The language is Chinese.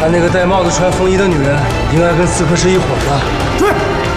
看那个戴帽子、穿风衣的女人，应该跟刺客是一伙的。 追！